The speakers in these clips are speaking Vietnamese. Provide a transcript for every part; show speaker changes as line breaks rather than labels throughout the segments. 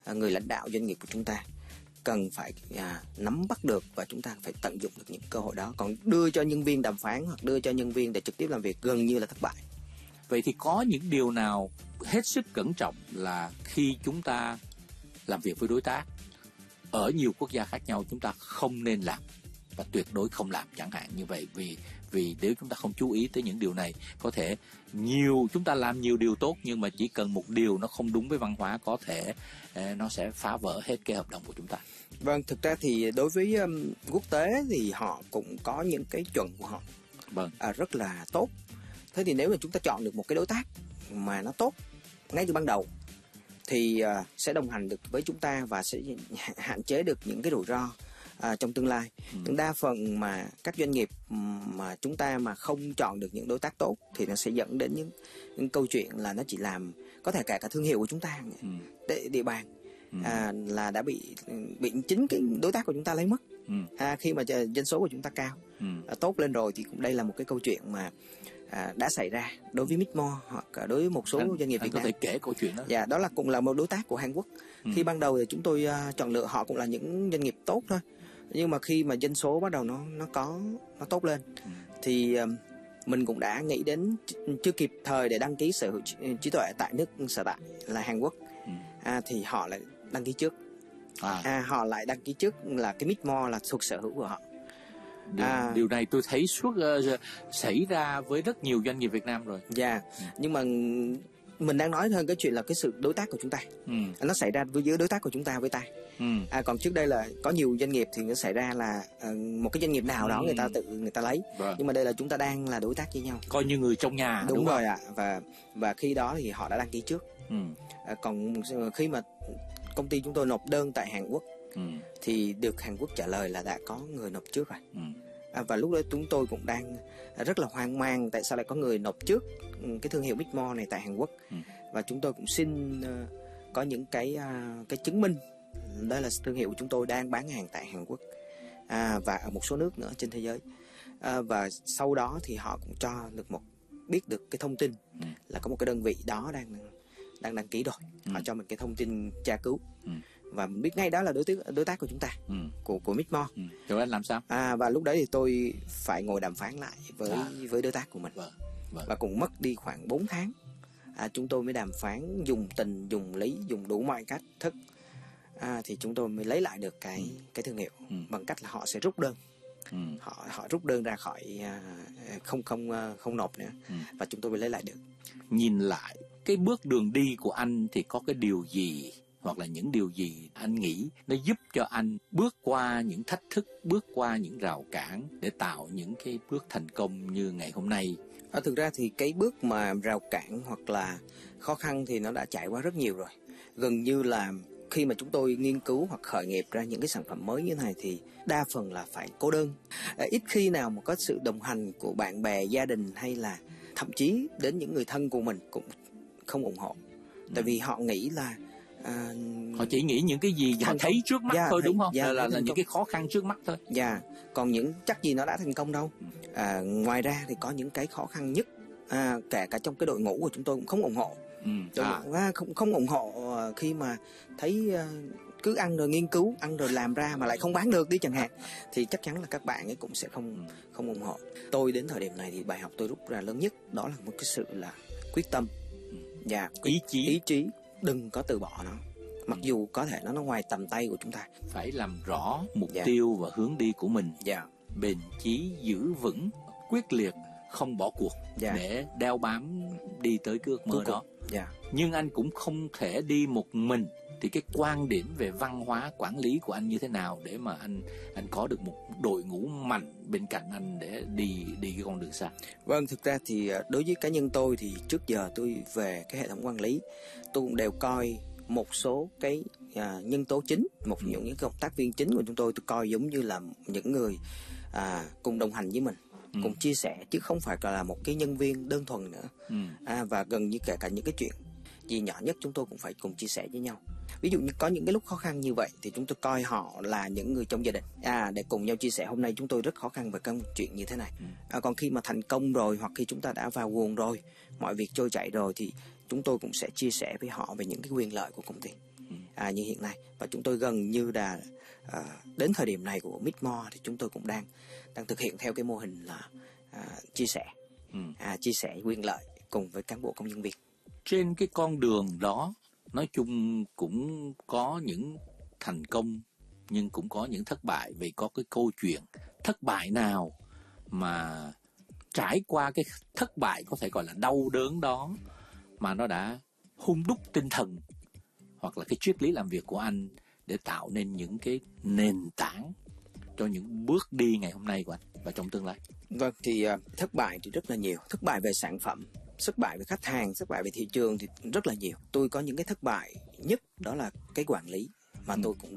người lãnh đạo doanh nghiệp của chúng ta cần phải nắm bắt được, và chúng ta phải tận dụng được những cơ hội đó. Còn đưa cho nhân viên đàm phán hoặc đưa cho nhân viên để trực tiếp làm việc gần như là thất bại.
Vậy thì có những điều nào hết sức cẩn trọng là khi chúng ta làm việc với đối tác ở nhiều quốc gia khác nhau chúng ta không nên làm và tuyệt đối không làm, chẳng hạn như vậy? Vì nếu chúng ta không chú ý tới những điều này, có thể chúng ta làm nhiều điều tốt, nhưng mà chỉ cần một điều nó không đúng với văn hóa, có thể nó sẽ phá vỡ hết cái hợp đồng của chúng ta.
Vâng, thực ra thì đối với quốc tế thì họ cũng có những cái chuẩn của họ rất là tốt. Thế thì nếu mà chúng ta chọn được một cái đối tác mà nó tốt ngay từ ban đầu thì sẽ đồng hành được với chúng ta và sẽ hạn chế được những cái rủi ro trong tương lai. Đa phần mà các doanh nghiệp mà chúng ta mà không chọn được những đối tác tốt thì nó sẽ dẫn đến những câu chuyện là nó chỉ làm, có thể cả thương hiệu của chúng ta, địa bàn là đã bị chính cái đối tác của chúng ta lấy mất. Khi mà doanh số của chúng ta cao, tốt lên rồi, thì cũng đây là một cái câu chuyện mà đã xảy ra đối với Midmore hoặc đối với một số doanh nghiệp Việt Nam.
Có thể kể câu chuyện đó.
Dạ, đó là cũng là một đối tác của Hàn Quốc. Khi ban đầu thì chúng tôi chọn lựa họ cũng là những doanh nghiệp tốt thôi, nhưng mà khi mà doanh số bắt đầu nó tốt lên thì mình cũng đã nghĩ đến, chưa kịp thời để đăng ký sở hữu trí tuệ tại nước sở tại là Hàn Quốc, thì họ lại đăng ký trước. Họ lại đăng ký trước là cái Midmore là thuộc sở hữu của họ.
Điều này tôi thấy xảy ra với rất nhiều doanh nghiệp Việt Nam rồi.
Dạ, nhưng mà mình đang nói hơn cái chuyện là cái sự đối tác của chúng ta. Nó xảy ra giữa đối tác của chúng ta với ta. Còn trước đây là có nhiều doanh nghiệp thì nó xảy ra là một cái doanh nghiệp nào đó người ta lấy. Nhưng mà đây là chúng ta đang là đối tác với nhau,
coi như người trong nhà.
Đúng rồi ạ. Và khi đó thì họ đã đăng ký trước. Còn khi mà công ty chúng tôi nộp đơn tại Hàn Quốc thì được Hàn Quốc trả lời là đã có người nộp trước rồi. Và lúc đó chúng tôi cũng đang rất là hoang mang, tại sao lại có người nộp trước cái thương hiệu Midmore này tại Hàn Quốc. Và chúng tôi cũng xin có những cái chứng minh đây là thương hiệu của chúng tôi đang bán hàng tại Hàn Quốc và ở một số nước nữa trên thế giới. Và sau đó thì họ cũng cho được biết được cái thông tin là có một cái đơn vị đó đang đăng ký rồi. Họ cho mình cái thông tin tra cứu. Và mình biết ngay đó là đối tác của chúng ta, của Midmore.
Rồi anh làm sao?
Và lúc đấy thì tôi phải ngồi đàm phán lại với đối tác của mình. Và cũng mất đi khoảng 4 tháng. Chúng tôi mới đàm phán dùng tình, dùng lý, dùng đủ mọi cách thức. Thì chúng tôi mới lấy lại được cái thương hiệu bằng cách là họ sẽ rút đơn. Họ rút đơn ra khỏi, không nộp nữa. Và chúng tôi mới lấy lại được.
Nhìn lại cái bước đường đi của anh thì có cái điều gì hoặc là những điều gì anh nghĩ nó giúp cho anh bước qua những thách thức, bước qua những rào cản để tạo những cái bước thành công như ngày hôm nay?
Thực ra thì cái bước mà rào cản hoặc là khó khăn thì nó đã trải qua rất nhiều rồi. Gần như là khi mà chúng tôi nghiên cứu hoặc khởi nghiệp ra những cái sản phẩm mới như thế này thì đa phần là phải cô đơn. Ít khi nào mà có sự đồng hành của bạn bè, gia đình hay là thậm chí đến những người thân của mình cũng không ủng hộ. Tại vì họ nghĩ là
họ chỉ nghĩ những cái gì họ thấy trước mắt thôi, đúng không? Là những cái khó khăn trước mắt thôi.
Còn những chắc gì nó đã thành công đâu. Ngoài ra thì có những cái khó khăn nhất, kể cả trong cái đội ngũ của chúng tôi cũng không ủng hộ. Không ủng hộ khi mà thấy cứ ăn rồi nghiên cứu, ăn rồi làm ra mà lại không bán được đi chẳng hạn, thì chắc chắn là các bạn ấy cũng sẽ không ủng hộ. Tôi đến thời điểm này thì bài học tôi rút ra lớn nhất đó là một cái sự là quyết tâm và ý chí. Đừng có từ bỏ nó, mặc dù có thể nó ngoài tầm tay của chúng ta.
Phải làm rõ mục tiêu và hướng đi của mình, bền chí, giữ vững, quyết liệt, không bỏ cuộc để đeo bám đi tới cái ước mơ đó. Nhưng anh cũng không thể đi một mình. Thì cái quan điểm về văn hóa quản lý của anh như thế nào để mà anh có được một đội ngũ mạnh bên cạnh anh để đi cái con đường xa? Vâng, thực ra thì đối với cá nhân tôi thì trước giờ tôi về cái hệ thống quản lý, tôi cũng đều coi một số cái nhân tố chính, những cái cộng tác viên chính của chúng tôi coi giống như là những người cùng đồng hành với mình, cùng chia sẻ, chứ không phải là một cái nhân viên đơn thuần nữa. Và gần như kể cả những cái chuyện gì nhỏ nhất chúng tôi cũng phải cùng chia sẻ với nhau. Ví dụ như có những cái lúc khó khăn như vậy thì chúng tôi coi họ là những người trong gia đình để cùng nhau chia sẻ hôm nay chúng tôi rất khó khăn về các chuyện như thế này. Còn khi mà thành công rồi hoặc khi chúng ta đã vào guồng rồi, mọi việc trôi chảy rồi thì chúng tôi cũng sẽ chia sẻ với họ về những cái quyền lợi của công ty.
như hiện nay. Và chúng tôi gần như là đến thời điểm này của Meetmore thì chúng tôi cũng đang thực hiện theo cái mô hình là chia sẻ quyền lợi cùng với cán bộ công nhân Việt.
Trên cái con đường đó, nói chung cũng có những thành công nhưng cũng có những thất bại. Vậy có cái câu chuyện thất bại nào mà trải qua cái thất bại có thể gọi là đau đớn đó mà nó đã hun đúc tinh thần hoặc là cái triết lý làm việc của anh để tạo nên những cái nền tảng cho những bước đi ngày hôm nay của anh và trong tương lai?
Vâng, thì thất bại thì rất là nhiều. Thất bại về sản phẩm, thất bại về khách hàng, thất bại về thị trường thì rất là nhiều. Tôi có những cái thất bại nhất, đó là cái quản lý mà tôi cũng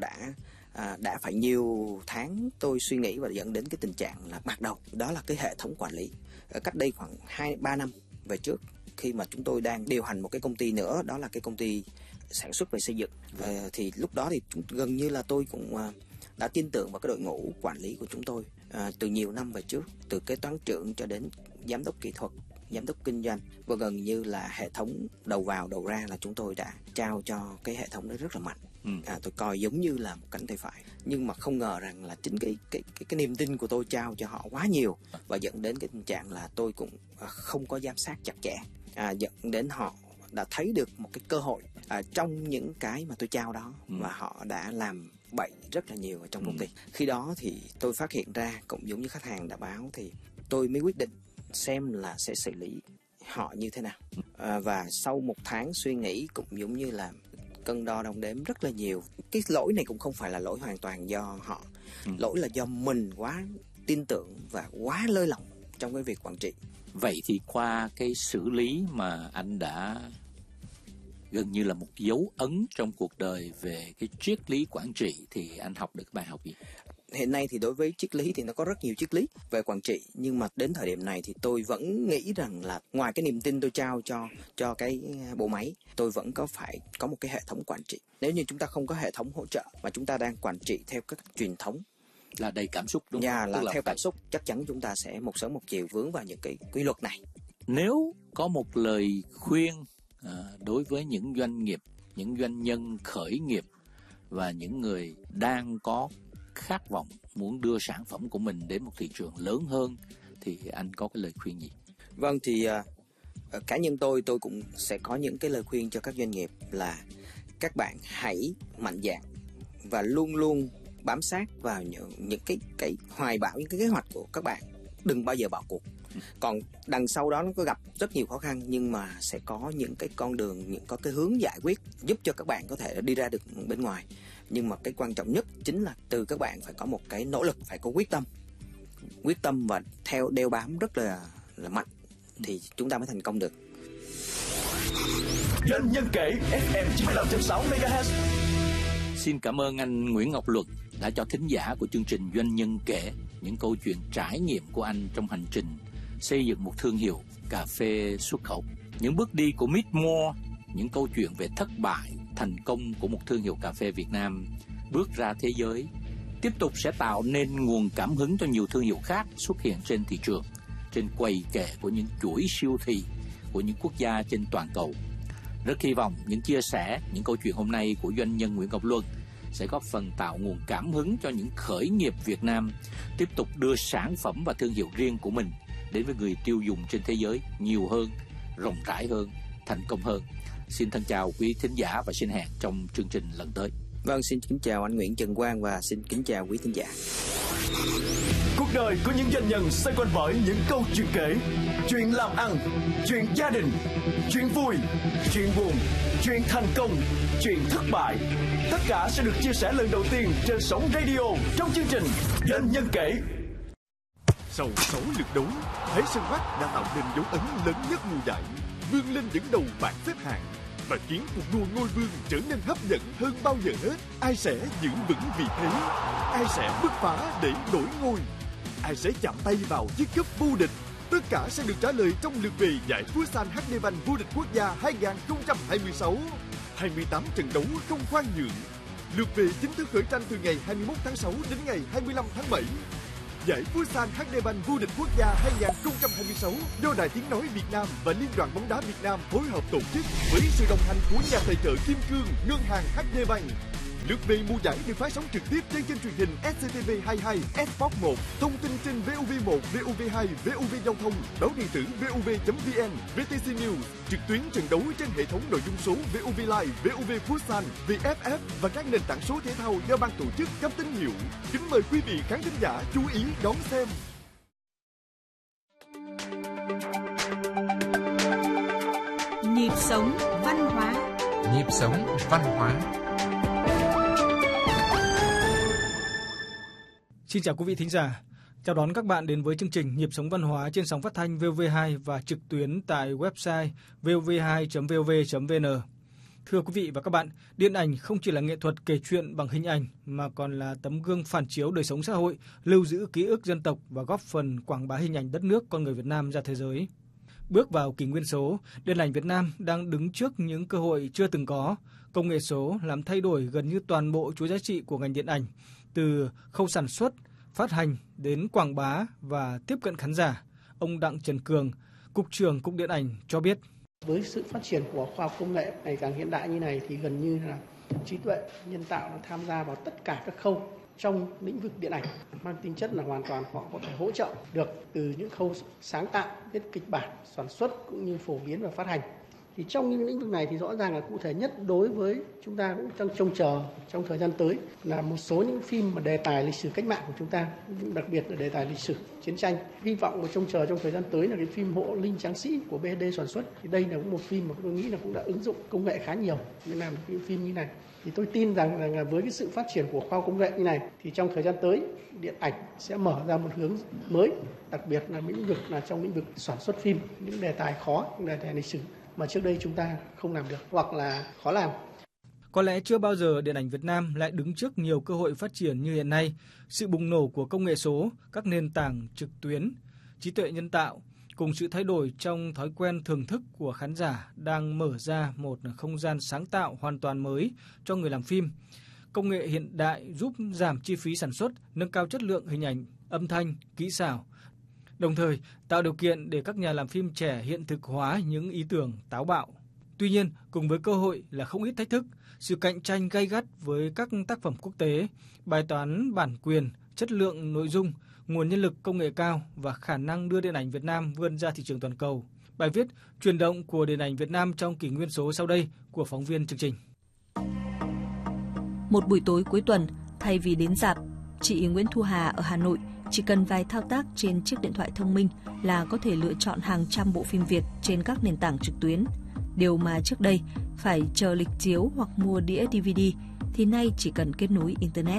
đã phải nhiều tháng tôi suy nghĩ và dẫn đến cái tình trạng là bạc đầu. Đó là cái hệ thống quản lý. Cách đây khoảng 2-3 năm về trước, khi mà chúng tôi đang điều hành một cái công ty nữa, đó là cái công ty sản xuất về xây dựng, thì lúc đó thì gần như là tôi cũng đã tin tưởng vào cái đội ngũ quản lý của chúng tôi từ nhiều năm về trước, từ kế toán trưởng cho đến giám đốc kỹ thuật, giám đốc kinh doanh, và gần như là hệ thống đầu vào đầu ra là chúng tôi đã trao cho cái hệ thống đó rất là mạnh. Tôi coi giống như là một cánh tay phải, nhưng mà không ngờ rằng là chính cái niềm tin của tôi trao cho họ quá nhiều và dẫn đến cái tình trạng là tôi cũng không có giám sát chặt chẽ, dẫn đến họ đã thấy được một cái cơ hội trong những cái mà tôi trao đó, và họ đã làm bậy rất là nhiều ở trong công ty. Khi đó thì tôi phát hiện ra, cũng giống như khách hàng đã báo, thì tôi mới quyết định xem là sẽ xử lý họ như thế nào. Và sau một tháng suy nghĩ, cũng giống như là cân đo đong đếm rất là nhiều, cái lỗi này cũng không phải là lỗi hoàn toàn do họ, lỗi là do mình quá tin tưởng và quá lơi lỏng trong cái việc quản trị.
Vậy thì qua cái xử lý mà anh đã gần như là một dấu ấn trong cuộc đời về cái triết lý quản trị, thì anh học được bài học gì?
Hiện nay thì đối với triết lý thì nó có rất nhiều triết lý về quản trị, nhưng mà đến thời điểm này thì tôi vẫn nghĩ rằng là ngoài cái niềm tin tôi trao cho cái bộ máy, tôi vẫn phải có một cái hệ thống quản trị. Nếu như chúng ta không có hệ thống hỗ trợ mà chúng ta đang quản trị theo các truyền thống
là đầy cảm xúc, đúng không?
Là theo cảm xúc, chắc chắn chúng ta sẽ một sớm một chiều vướng vào những cái quy luật này.
Nếu có một lời khuyên đối với những doanh nghiệp, những doanh nhân khởi nghiệp và những người đang có khát vọng muốn đưa sản phẩm của mình đến một thị trường lớn hơn, thì anh có cái lời khuyên gì?
Vâng, thì cá nhân tôi cũng sẽ có những cái lời khuyên cho các doanh nghiệp là các bạn hãy mạnh dạn và luôn luôn bám sát vào những cái hoài bão, những cái kế hoạch của các bạn. Đừng bao giờ bỏ cuộc. Còn đằng sau đó nó có gặp rất nhiều khó khăn, nhưng mà sẽ có những cái con đường, có cái hướng giải quyết giúp cho các bạn có thể đi ra được bên ngoài. Nhưng mà cái quan trọng nhất chính là từ các bạn phải có một cái nỗ lực, phải có quyết tâm và đeo bám rất là mạnh, thì chúng ta mới thành công được.
Doanh nhân kể FM 95.6 MHz.
Xin cảm ơn anh Nguyễn Ngọc Luật đã cho thính giả của chương trình Doanh nhân kể những câu chuyện trải nghiệm của anh trong hành trình xây dựng một thương hiệu cà phê xuất khẩu. Những bước đi của Meetmore, những câu chuyện về thất bại, thành công của một thương hiệu cà phê Việt Nam bước ra thế giới, tiếp tục sẽ tạo nên nguồn cảm hứng cho nhiều thương hiệu khác xuất hiện trên thị trường, trên quầy kệ của những chuỗi siêu thị của những quốc gia trên toàn cầu. Rất hy vọng những chia sẻ, những câu chuyện hôm nay của doanh nhân Nguyễn Ngọc Luân sẽ góp phần tạo nguồn cảm hứng cho những khởi nghiệp Việt Nam tiếp tục đưa sản phẩm và thương hiệu riêng của mình đến với người tiêu dùng trên thế giới nhiều hơn, rộng rãi hơn, thành công hơn. Xin thân chào quý thính giả và xin hẹn trong chương trình lần tới.
Vâng, xin kính chào anh Nguyễn Trần Quang và xin kính chào quý thính giả.
Cuộc đời của những doanh nhân xoay quanh bởi những câu chuyện kể, chuyện làm ăn, chuyện gia đình, chuyện vui, chuyện buồn, chuyện thành công, chuyện thất bại. Tất cả sẽ được chia sẻ lần đầu tiên trên sóng radio trong chương trình Doanh nhân kể.
Sau 6 lượt đấu, Thái Sơn Bắc đã tạo nên dấu ấn lớn nhất mùa giải, vươn lên dẫn đầu bảng xếp hạng và khiến cuộc đua ngôi vương trở nên hấp dẫn hơn bao giờ hết. Ai sẽ giữ vững vị thế? Ai sẽ bứt phá để đổi ngôi? Ai sẽ chạm tay vào chiếc cúp vô địch? Tất cả sẽ được trả lời trong lượt về giải Futsal HD Bank vô địch quốc gia 2026. 28 trận đấu không khoan nhượng. Lượt về chính thức khởi tranh từ ngày 21 tháng 6 đến ngày 25 tháng 7. Giải Futsal HD Bank vô địch quốc gia 2026 do Đài Tiếng nói Việt Nam và Liên đoàn bóng đá Việt Nam phối hợp tổ chức với sự đồng hành của nhà tài trợ Kim Cương, Ngân hàng HD Bank. Lượt về mùa giải được phát sóng trực tiếp trên kênh truyền hình SCTV22, Sport 1, thông tin trên VOV1, VOV2, VOV Giao thông, báo điện tử vov.vn, VTC News, trực tuyến trận đấu trên hệ thống nội dung số VOV Live, VOV Futsal, VFF và các nền tảng số thể thao do ban tổ chức cấp tín hiệu. Kính mời quý vị khán thính giả chú ý đón xem.
Nhịp sống văn hóa.
Nhịp sống văn hóa.
Xin chào quý vị thính giả. Chào đón các bạn đến với chương trình Nhịp sống văn hóa trên sóng phát thanh VOV2 và trực tuyến tại website vov2.vov.vn. Thưa quý vị và các bạn, điện ảnh không chỉ là nghệ thuật kể chuyện bằng hình ảnh mà còn là tấm gương phản chiếu đời sống xã hội, lưu giữ ký ức dân tộc và góp phần quảng bá hình ảnh đất nước con người Việt Nam ra thế giới. Bước vào kỷ nguyên số, điện ảnh Việt Nam đang đứng trước những cơ hội chưa từng có. Công nghệ số làm thay đổi gần như toàn bộ chuỗi giá trị của ngành điện ảnh, từ khâu sản xuất, phát hành đến quảng bá và tiếp cận khán giả. Ông Đặng Trần Cường, Cục trưởng Cục Điện ảnh cho biết.
Với sự phát triển của khoa học công nghệ ngày càng hiện đại như này thì gần như là trí tuệ nhân tạo nó tham gia vào tất cả các khâu trong lĩnh vực điện ảnh, mang tính chất là hoàn toàn họ có thể hỗ trợ được từ những khâu sáng tạo, viết kịch bản, sản xuất cũng như phổ biến và phát hành. Thì trong những lĩnh vực này thì rõ ràng là cụ thể nhất đối với chúng ta cũng đang trông chờ trong thời gian tới là một số những phim mà đề tài lịch sử cách mạng của chúng ta, đặc biệt là đề tài lịch sử chiến tranh. Hy vọng và trông chờ trong thời gian tới là cái phim Hộ Linh Tráng Sĩ của BD sản xuất. Thì đây là cũng một phim mà tôi nghĩ là cũng đã ứng dụng công nghệ khá nhiều để làm cái phim như này. Thì tôi tin rằng là với cái sự phát triển của khoa học công nghệ như này thì trong thời gian tới điện ảnh sẽ mở ra một hướng mới, đặc biệt là lĩnh vực là trong lĩnh vực sản xuất phim, những đề tài khó, những đề tài lịch sử mà trước đây chúng ta không làm được hoặc là khó làm.
Có lẽ chưa bao giờ điện ảnh Việt Nam lại đứng trước nhiều cơ hội phát triển như hiện nay. Sự bùng nổ của công nghệ số, các nền tảng trực tuyến, trí tuệ nhân tạo cùng sự thay đổi trong thói quen thưởng thức của khán giả đang mở ra một không gian sáng tạo hoàn toàn mới cho người làm phim. Công nghệ hiện đại giúp giảm chi phí sản xuất, nâng cao chất lượng hình ảnh, âm thanh, kỹ xảo, đồng thời tạo điều kiện để các nhà làm phim trẻ hiện thực hóa những ý tưởng táo bạo. Tuy nhiên, cùng với cơ hội là không ít thách thức, sự cạnh tranh gay gắt với các tác phẩm quốc tế, bài toán bản quyền, chất lượng nội dung, nguồn nhân lực công nghệ cao và khả năng đưa điện ảnh Việt Nam vươn ra thị trường toàn cầu. Bài viết Chuyển động của điện ảnh Việt Nam trong kỷ nguyên số sau đây của phóng viên chương trình.
Một buổi tối cuối tuần, thay vì đến rạp, chị Nguyễn Thu Hà ở Hà Nội chỉ cần vài thao tác trên chiếc điện thoại thông minh là có thể lựa chọn hàng trăm bộ phim Việt trên các nền tảng trực tuyến. Điều mà trước đây phải chờ lịch chiếu hoặc mua đĩa DVD thì nay chỉ cần kết nối Internet.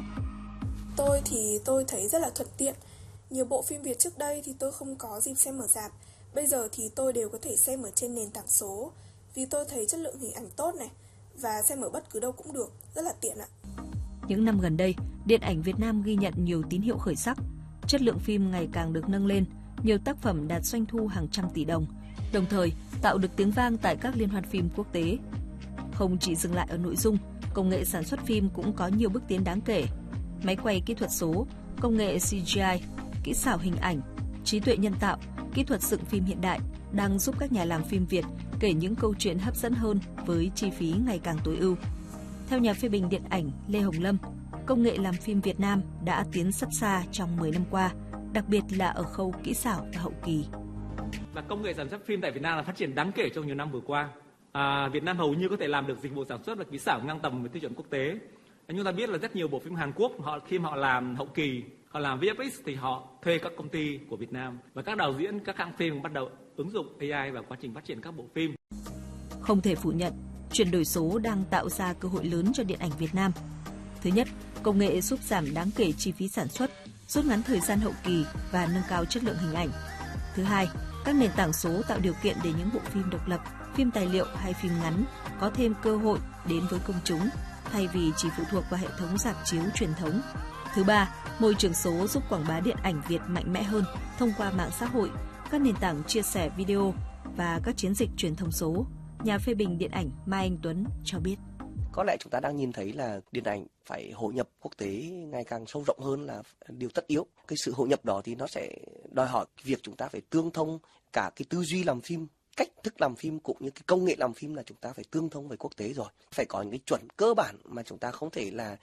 Tôi thấy rất là thuận tiện. Nhiều bộ phim Việt trước đây thì tôi không có dịp xem ở rạp. Bây giờ thì tôi đều có thể xem ở trên nền tảng số. Vì tôi thấy chất lượng hình ảnh tốt này và xem ở bất cứ đâu cũng được, rất là tiện ạ.
Những năm gần đây, điện ảnh Việt Nam ghi nhận nhiều tín hiệu khởi sắc. Chất lượng phim ngày càng được nâng lên, nhiều tác phẩm đạt doanh thu hàng trăm tỷ đồng, đồng thời tạo được tiếng vang tại các liên hoan phim quốc tế. Không chỉ dừng lại ở nội dung, công nghệ sản xuất phim cũng có nhiều bước tiến đáng kể. Máy quay kỹ thuật số, công nghệ CGI, kỹ xảo hình ảnh, trí tuệ nhân tạo, kỹ thuật dựng phim hiện đại đang giúp các nhà làm phim Việt kể những câu chuyện hấp dẫn hơn với chi phí ngày càng tối ưu. Theo nhà phê bình điện ảnh Lê Hồng Lâm, công nghệ làm phim Việt Nam đã tiến rất xa trong 10 năm qua, đặc biệt là ở khâu kỹ xảo và hậu kỳ.
Và công nghệ sản xuất phim tại Việt Nam là phát triển đáng kể trong nhiều năm vừa qua. Việt Nam hầu như có thể làm được dịch vụ sản xuất và kỹ xảo ngang tầm với tiêu chuẩn quốc tế. Chúng ta biết là rất nhiều bộ phim Hàn Quốc khi họ làm hậu kỳ, họ làm VFX thì họ thuê các công ty của Việt Nam và các đạo diễn, các hãng phim bắt đầu ứng dụng AI vào quá trình phát triển các bộ phim.
Không thể phủ nhận, chuyển đổi số đang tạo ra cơ hội lớn cho điện ảnh Việt Nam. Thứ nhất, công nghệ giúp giảm đáng kể chi phí sản xuất, rút ngắn thời gian hậu kỳ và nâng cao chất lượng hình ảnh. Thứ hai, các nền tảng số tạo điều kiện để những bộ phim độc lập, phim tài liệu hay phim ngắn có thêm cơ hội đến với công chúng, thay vì chỉ phụ thuộc vào hệ thống rạp chiếu truyền thống. Thứ ba, môi trường số giúp quảng bá điện ảnh Việt mạnh mẽ hơn thông qua mạng xã hội, các nền tảng chia sẻ video và các chiến dịch truyền thông số. Nhà phê bình điện ảnh Mai Anh Tuấn cho biết.
Có lẽ chúng ta đang nhìn thấy là điện ảnh phải hội nhập quốc tế ngày càng sâu rộng hơn là điều tất yếu. Cái sự hội nhập đó thì nó sẽ đòi hỏi việc chúng ta phải tương thông cả cái tư duy làm phim, cách thức làm phim cũng như cái công nghệ làm phim, là chúng ta phải tương thông với quốc tế rồi. Phải có những cái chuẩn cơ bản mà chúng ta không thể là